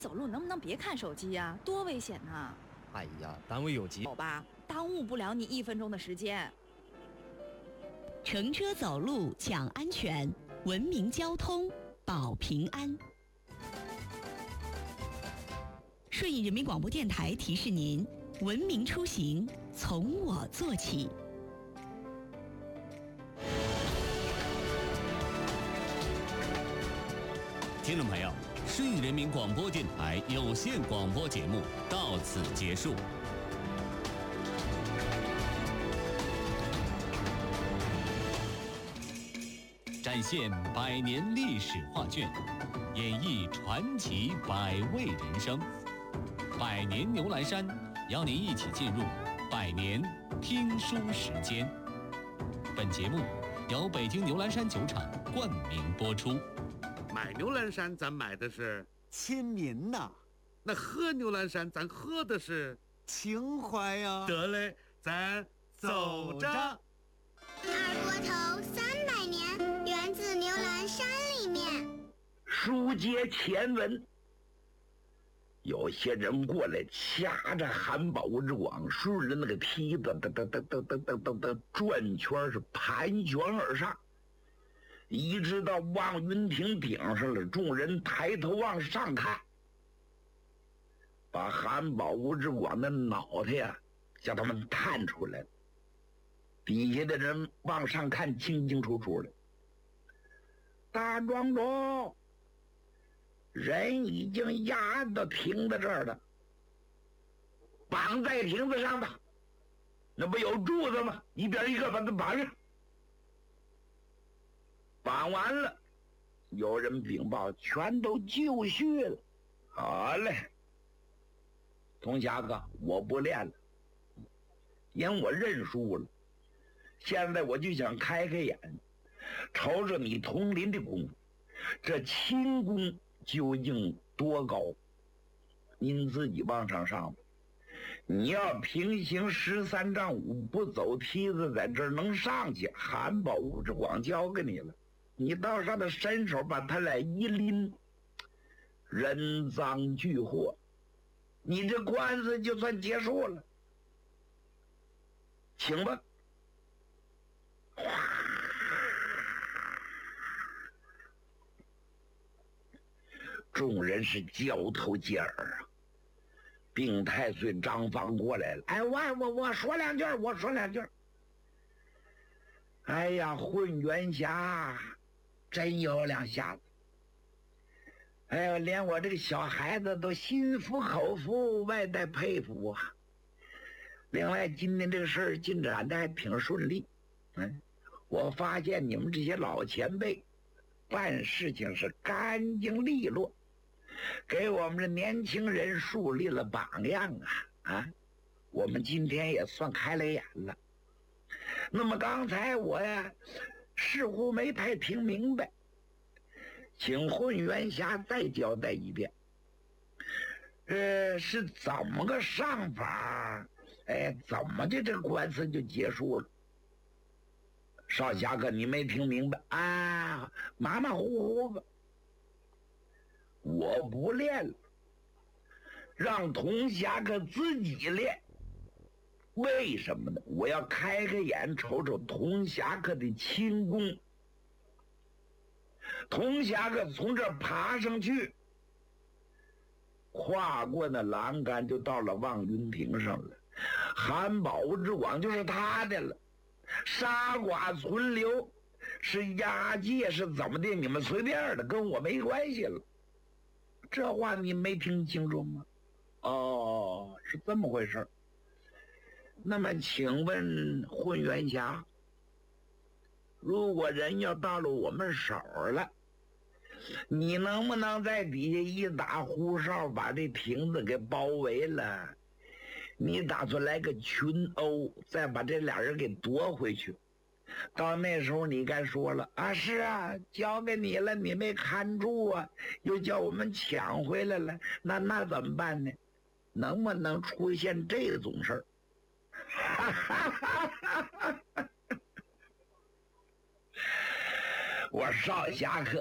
走路能不能别看手机呀？多危险呐！ 哎呀，单位有急。 走吧，耽误不了你1分钟的时间。 乘车走路讲安全，文明交通保平安。顺义人民广播电台提示您：文明出行从我做起。 听众朋友，顺义人民广播电台有线广播节目到此结束。展现100年历史画卷，演绎传奇百味人生。百年牛栏山邀您一起进入百年听书时间。本节目由北京牛栏山酒厂冠名播出。 买牛栏山咱买的是亲民呐， 那喝牛栏山咱喝的是情怀呀。 得嘞，咱走着。 二锅头300年，源自牛栏山里面。 书接前文，有些人过来掐着韩宝之广，顺着那个梯子转圈，是盘旋而上，一直到望云亭顶上了。众人抬头往上看，把韩宝之广的脑袋呀，叫他们探出来了。底下的人往上看，清清楚楚的。大庄主，人已经压到亭子这儿了，绑在亭子上的，那不有柱子吗？一边一个把它绑上。绑完了，有人禀报，全都就绪了。好嘞，童侠哥，我不练了，因我认输了。现在我就想开开眼，瞅瞅你佟林的功夫，这轻功究竟多高？您自己往上上吧。你要平行13丈5，不走梯子，在这儿能上去，韩宝之广交给你了。你到上头伸手把他俩一拎，人赃俱获，你这官司就算结束了。请吧。众人是交头接耳啊。并太岁张芳过来了，哎，我说两句，我说两句。哎呀，混元侠真有两下子。哎呀，连我这个小孩子都心服口服，外带佩服啊。另外，今天这个事儿进展的还挺顺利。我发现你们这些老前辈办事情是干净利落，给我们这年轻人树立了榜样啊！我们今天也算开了眼了。那么刚才我呀，似乎没太听明白，请混元侠再交代一遍。是怎么个上法？怎么的这官司就结束了？少侠客，你没听明白啊？马马虎虎吧。我不练了，让童侠客自己练。为什么呢？我要开开眼，瞅瞅童侠客的轻功。童侠客从这儿爬上去，跨过那栏杆，就到了望云亭上了。韩宝之广就是他的了。杀剐存留，是押解是怎么的？你们随便的，跟我没关系了。这话你没听清楚吗？哦，是这么回事。那么请问混元侠，如果人要到了我们手了，你能不能在底下一打呼哨，把这亭子给包围了？你打算来个群殴，再把这俩人给夺回去？到那时候你该说了啊，是啊，交给你了，你没看住啊，又叫我们抢回来了，那怎么办呢？能不能出现这种事儿？我少侠客